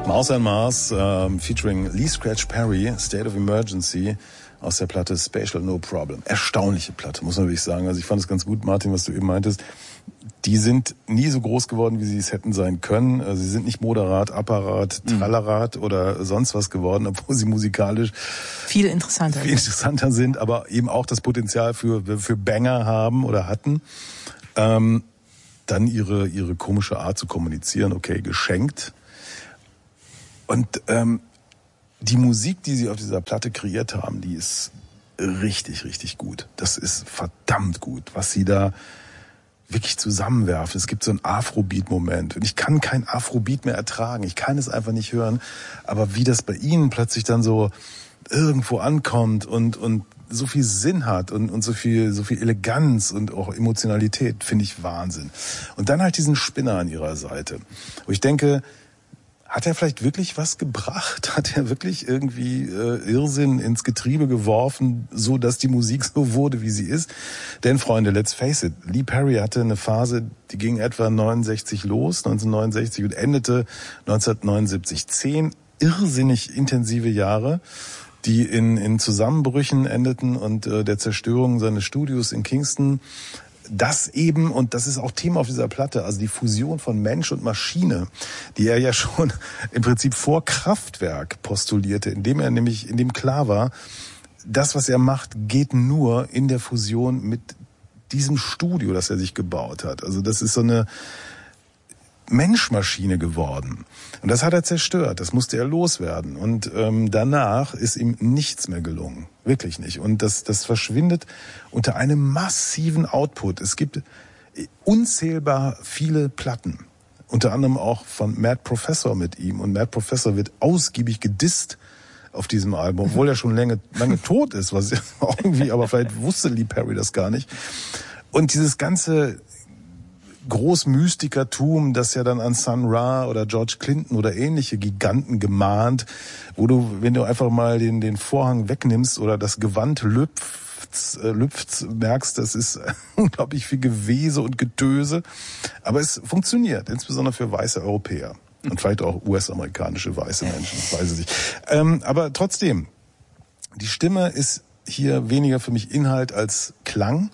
Mouse and Mars, featuring Lee Scratch Perry, State of Emergency, aus der Platte Spatial No Problem. Erstaunliche Platte, muss man wirklich sagen. Also ich fand es ganz gut, Martin, was du eben meintest. Die sind nie so groß geworden, wie sie es hätten sein können. Also sie sind nicht Moderat, Apparat, Trallerat oder sonst was geworden, obwohl sie musikalisch viel interessanter sind, aber eben auch das Potenzial für Banger haben oder hatten. Dann ihre komische Art zu kommunizieren, okay, geschenkt. Und die Musik, die sie auf dieser Platte kreiert haben, die ist richtig, richtig gut. Das ist verdammt gut, was sie da wirklich zusammenwerfen. Es gibt so einen Afrobeat-Moment. Und ich kann kein Afrobeat mehr ertragen. Ich kann es einfach nicht hören. Aber wie das bei ihnen plötzlich dann so irgendwo ankommt und so viel Sinn hat und so viel Eleganz und auch Emotionalität, finde ich Wahnsinn. Und dann halt diesen Spinner an ihrer Seite. Wo ich denke, hat er vielleicht wirklich was gebracht? Hat er wirklich irgendwie Irrsinn ins Getriebe geworfen, so dass die Musik so wurde, wie sie ist? Denn, Freunde, let's face it, Lee Perry hatte eine Phase, die ging etwa 1969 und endete 1979. 10 irrsinnig intensive Jahre, die in Zusammenbrüchen endeten und der Zerstörung seines Studios in Kingston. Das eben, und das ist auch Thema auf dieser Platte, also die Fusion von Mensch und Maschine, die er ja schon im Prinzip vor Kraftwerk postulierte, indem klar war, das, was er macht, geht nur in der Fusion mit diesem Studio, das er sich gebaut hat. Also das ist so eine Mensch-Maschine geworden. Und das hat er zerstört, das musste er loswerden. Und danach ist ihm nichts mehr gelungen. Wirklich nicht. Und das verschwindet unter einem massiven Output. Es gibt unzählbar viele Platten. Unter anderem auch von Mad Professor mit ihm. Und Mad Professor wird ausgiebig gedisst auf diesem Album, obwohl er schon lange tot ist, was irgendwie, aber vielleicht wusste Lee Perry das gar nicht. Und dieses ganze Großmystikertum, das ja dann an Sun Ra oder George Clinton oder ähnliche Giganten gemahnt, wo du, wenn du einfach mal den Vorhang wegnimmst oder das Gewand lüpft, merkst, das ist unglaublich viel Gewese und Getöse. Aber es funktioniert, insbesondere für weiße Europäer und vielleicht auch US-amerikanische weiße Menschen, das weiß ich nicht. Aber trotzdem, die Stimme ist hier weniger für mich Inhalt als Klang,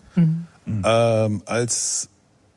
als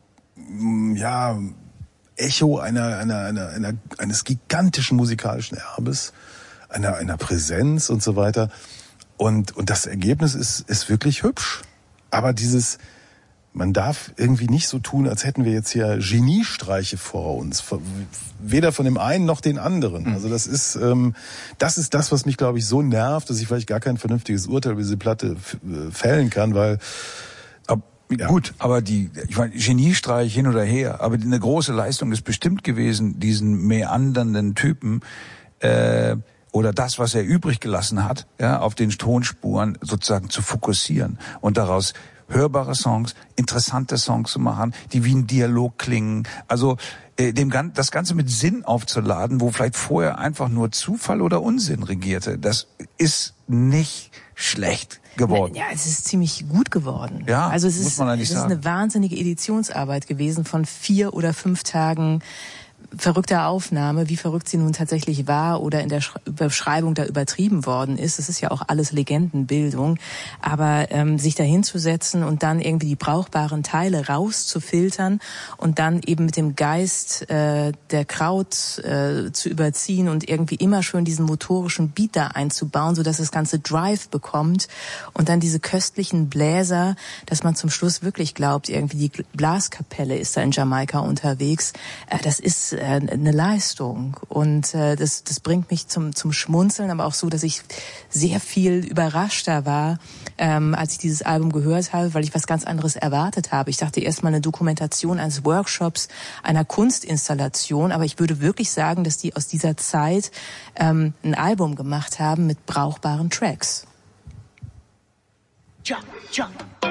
Echo eines gigantischen musikalischen Erbes, einer Präsenz und so weiter. Und das Ergebnis ist wirklich hübsch. Aber man darf irgendwie nicht so tun, als hätten wir jetzt hier Geniestreiche vor uns. Weder von dem einen noch den anderen. Also das ist das, was mich, glaube ich, so nervt, dass ich vielleicht gar kein vernünftiges Urteil über diese Platte fällen kann, weil ja. Gut, aber ich meine, Geniestreich hin oder her, aber eine große Leistung ist bestimmt gewesen, diesen meandernden Typen oder das, was er übrig gelassen hat, ja, auf den Tonspuren sozusagen zu fokussieren und daraus hörbare Songs, interessante Songs zu machen, die wie ein Dialog klingen. Also das Ganze mit Sinn aufzuladen, wo vielleicht vorher einfach nur Zufall oder Unsinn regierte, das ist nicht schlecht geworden. Ja, es ist ziemlich gut geworden. Ja, also es muss man eigentlich sagen. Es ist eine wahnsinnige Editionsarbeit gewesen von 4 oder 5 Tagen verrückter Aufnahme, wie verrückt sie nun tatsächlich war oder in der Beschreibung da übertrieben worden ist. Das ist ja auch alles Legendenbildung. Aber sich da hinzusetzen und dann irgendwie die brauchbaren Teile rauszufiltern und dann eben mit dem Geist der Crowd zu überziehen und irgendwie immer schön diesen motorischen Beat da einzubauen, sodass das Ganze Drive bekommt und dann diese köstlichen Bläser, dass man zum Schluss wirklich glaubt, irgendwie die Blaskapelle ist da in Jamaika unterwegs. Das ist eine Leistung und das bringt mich zum Schmunzeln, aber auch so, dass ich sehr viel überraschter war, als ich dieses Album gehört habe, weil ich was ganz anderes erwartet habe. Ich dachte erst mal eine Dokumentation eines Workshops, einer Kunstinstallation, aber ich würde wirklich sagen, dass die aus dieser Zeit ein Album gemacht haben mit brauchbaren Tracks. Jump, jump.